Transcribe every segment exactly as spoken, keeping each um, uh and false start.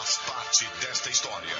faz parte desta história.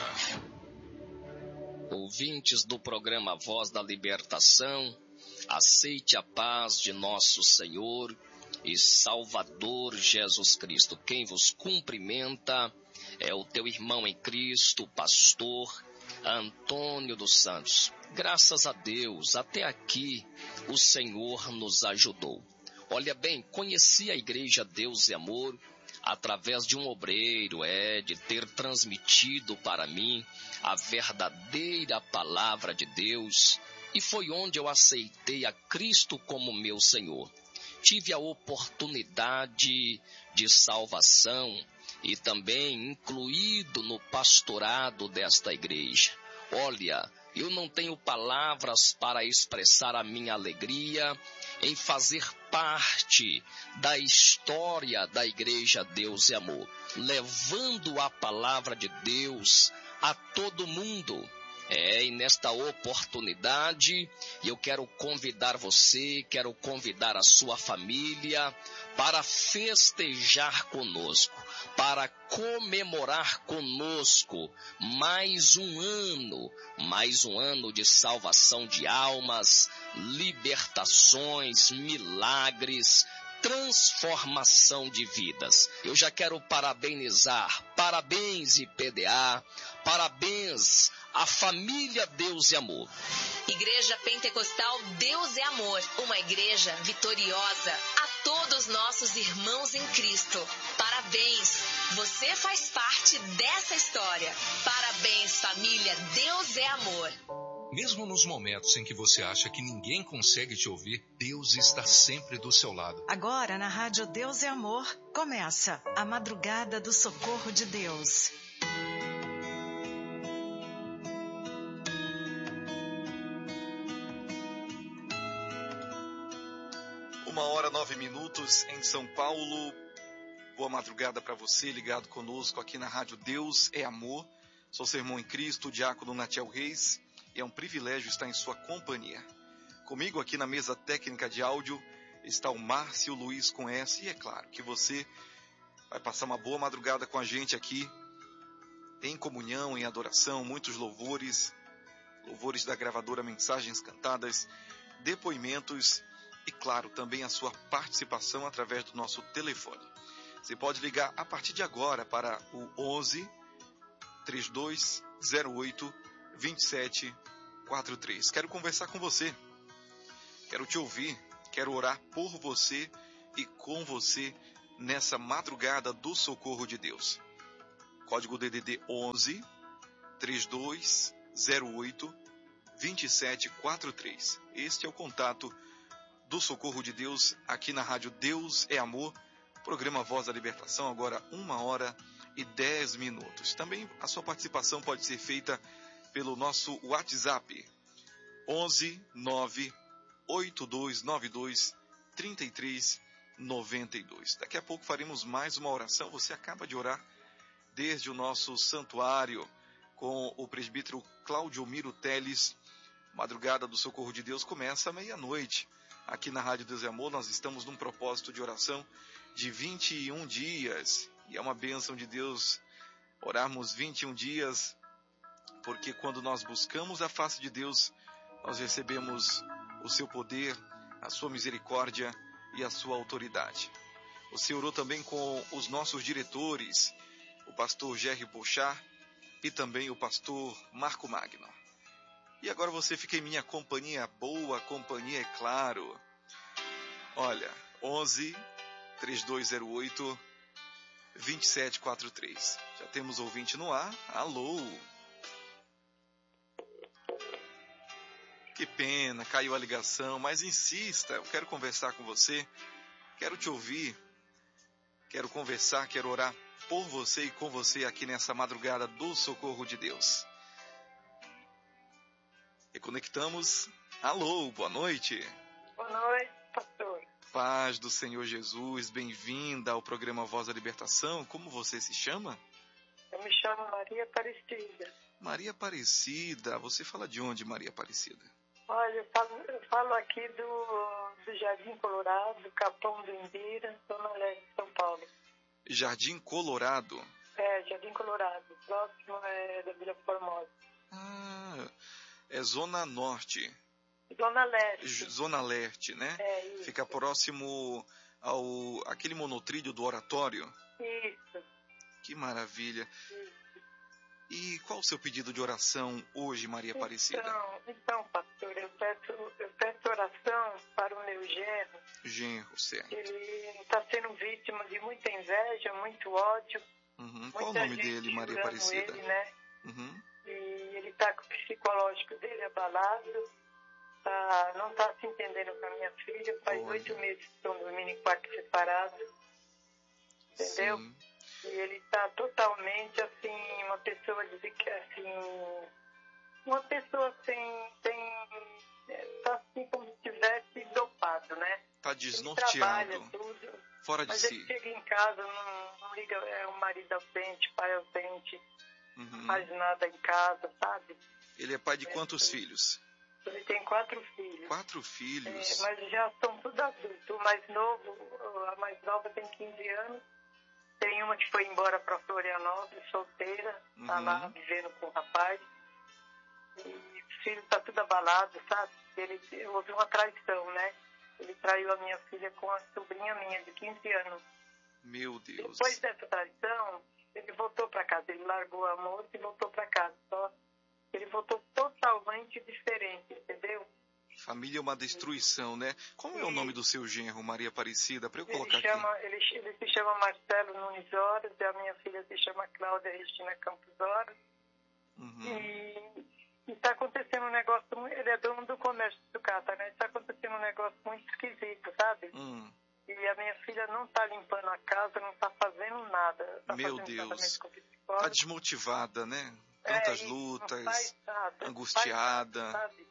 Ouvintes do programa Voz da Libertação, aceite a paz de nosso Senhor e Salvador Jesus Cristo. Quem vos cumprimenta é o teu irmão em Cristo, pastor Antônio dos Santos. Graças a Deus, até aqui o Senhor nos ajudou. Olha bem, conheci a Igreja Deus e Amor através de um obreiro, é, de ter transmitido para mim a verdadeira palavra de Deus, e foi onde eu aceitei a Cristo como meu Senhor. Tive a oportunidade de salvação e também incluído no pastorado desta igreja. Olha, eu não tenho palavras para expressar a minha alegria em fazer parte da história da Igreja Deus e Amor, levando a palavra de Deus a todo mundo. É, e nesta oportunidade, eu quero convidar você, quero convidar a sua família para festejar conosco, para comemorar conosco mais um ano, mais um ano de salvação de almas, libertações, milagres, transformação de vidas. Eu já quero parabenizar, parabéns I P D A, parabéns a família Deus e Amor. Igreja Pentecostal Deus é Amor, uma igreja vitoriosa. A todos nossos irmãos em Cristo, parabéns, você faz parte dessa história. Parabéns, família Deus é Amor. Mesmo nos momentos em que você acha que ninguém consegue te ouvir, Deus está sempre do seu lado. Agora, na Rádio Deus é Amor, começa a Madrugada do Socorro de Deus. Uma hora, nove minutos em São Paulo. Boa madrugada para você, ligado conosco aqui na Rádio Deus é Amor. Sou seu irmão em Cristo, o diácono Natiel Reis, e é um privilégio estar em sua companhia. Comigo aqui na mesa técnica de áudio está o Márcio Luiz com S, e é claro que você vai passar uma boa madrugada com a gente aqui, em comunhão, em adoração, muitos louvores, louvores da gravadora Mensagens Cantadas, depoimentos e, claro, também a sua participação através do nosso telefone. Você pode ligar a partir de agora para o onze, trinta e dois, zero oito, vinte e sete, quarenta e três. Quero conversar com você, quero te ouvir, quero orar por você e com você nessa madrugada do socorro de Deus. Código D D D onze, trinta e dois, zero oito, vinte e sete, quarenta e três. Este é o contato do Socorro de Deus aqui na Rádio Deus é Amor, programa Voz da Libertação, agora uma hora e dez minutos. Também a sua participação pode ser feita pelo nosso WhatsApp, onze, nove, oito dois nove dois, trinta e três, noventa e dois. Daqui a pouco faremos mais uma oração. Você acaba de orar desde o nosso santuário com o presbítero Cláudio Miro Teles. Madrugada do Socorro de Deus começa à meia-noite. Aqui na Rádio Deus e Amor, nós estamos num propósito de oração de vinte e um dias. E é uma bênção de Deus orarmos vinte e um dias, porque quando nós buscamos a face de Deus, nós recebemos o seu poder, a sua misericórdia e a sua autoridade. Você orou também com os nossos diretores, o pastor Jerry Pochar e também o pastor Marco Magno. E agora você fica em minha companhia, boa companhia, é claro. Olha, onze, trinta e dois zero oito, vinte e sete quarenta e três. Já temos ouvinte no ar. Alô? Que pena, caiu a ligação, mas insista, eu quero conversar com você, quero te ouvir, quero conversar, quero orar por você e com você aqui nessa madrugada do Socorro de Deus. Reconectamos. Alô, boa noite. Boa noite, pastor. Paz do Senhor Jesus, bem-vinda ao programa Voz da Libertação. Como você se chama? Eu me chamo Maria Aparecida. Maria Aparecida, você fala de onde, Maria Aparecida? Olha, eu falo, eu falo aqui do, do Jardim Colorado, do Capão do Imbira, Zona Leste de São Paulo. Jardim Colorado? É, Jardim Colorado. Próximo é da Vila Formosa. Ah, é Zona Norte. Zona Leste. Zona Leste, né? É, isso. Fica próximo ao aquele monotrilho do oratório. Isso. Que maravilha. Isso. E qual o seu pedido de oração hoje, Maria Aparecida? Então, então, pastor, eu peço, eu peço oração para o meu genro. Genro, certo. Ele está sendo vítima de muita inveja, muito ódio. Uhum. Qual o nome dele, Maria Aparecida? Ele, né? Uhum. E ele está com o psicológico dele abalado. Tá, não está se entendendo com a minha filha. Faz oito meses que estão dormindo em quarto separado. Entendeu? Sim. E ele está totalmente, assim, uma pessoa de, assim, uma pessoa sem, sem, está assim como se estivesse dopado, né? Está desnorteado, trabalha tudo, fora de mas si. Ele chega em casa, não, não liga, é o marido ausente, pai ausente, Uhum. não faz nada em casa, sabe? Ele é pai de quantos é, filhos? Ele tem quatro filhos. Quatro filhos? É, mas já são tudo adultos. O mais novo, a mais nova tem quinze anos. Tem uma que foi embora para Florianópolis, solteira, está uhum. lá vivendo com o rapaz. E o filho está tudo abalado, sabe? Ele, houve uma traição, né? Ele traiu a minha filha com a sobrinha minha, de quinze anos. Meu Deus. Depois dessa traição, ele voltou para casa. Ele largou a moça e voltou para casa. Só ele voltou totalmente diferente, entendeu? Família é uma destruição, né? Como é o nome do seu genro, Maria Aparecida? Para eu ele colocar chama, aqui. Ele, ele se chama Marcelo Nunes Horas e a minha filha se chama Cláudia Regina Campos Horas. Uhum. E está acontecendo um negócio, ele é dono do comércio do Cata, né? Está acontecendo um negócio muito esquisito, sabe? Hum. E a minha filha não está limpando a casa, não está fazendo nada. Tá Meu fazendo Deus. Está desmotivada, né? Tantas é, lutas, nada, angustiada. Nada, sabe?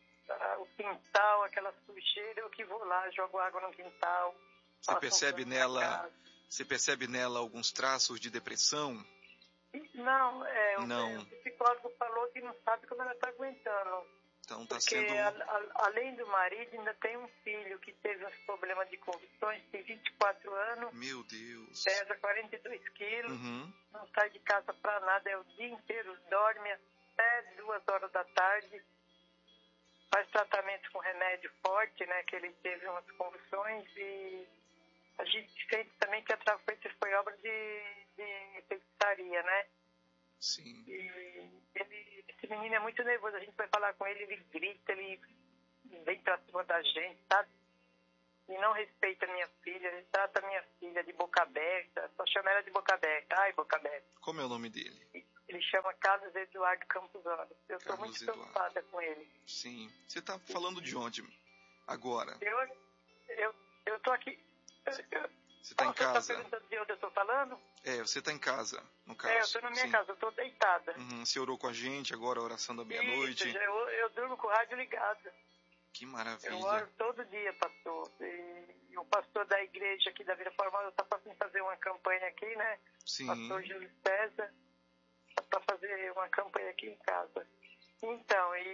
O quintal, aquela sujeira, eu que vou lá, jogo água no quintal. Você percebe nela, você percebe nela alguns traços de depressão? Não, é, não. O psicólogo falou que não sabe como ela está aguentando. Então tá porque sendo... a, a, além do marido, ainda tem um filho que teve uns problemas de convulsões, tem vinte e quatro anos. Meu Deus. Pesa quarenta e dois quilos, uhum. não sai de casa para nada, é o dia inteiro, dorme até duas horas da tarde. Faz tratamento com remédio forte, né? Que ele teve umas convulsões e a gente sente também que a trafete foi obra de, de feitiçaria, né? Sim. E ele, esse menino é muito nervoso, a gente vai falar com ele, ele grita, ele vem pra cima da gente, sabe? E não respeita a minha filha, ele trata a minha filha de boca aberta, só chama ela de boca aberta. Ai, boca aberta. Como é o nome dele? Ele chama Carlos Eduardo Campos Horas. Eu estou muito Eduardo. preocupada com ele. Sim. Você está falando de onde agora? Eu eu eu tô aqui. Eu, você está em casa? Você está perguntando de onde eu estou falando? É, você está em casa, no caso. É, eu estou na minha Sim. casa, eu estou deitada. Uhum. Você orou com a gente agora, a oração da meia-noite? Isso, eu, eu durmo com o rádio ligado. Que maravilha. Eu oro todo dia, pastor. E o pastor da igreja aqui da Vila Formosa está para fazer uma campanha aqui, né? Sim. Pastor Júlio César, para fazer uma campanha aqui em casa. Então, e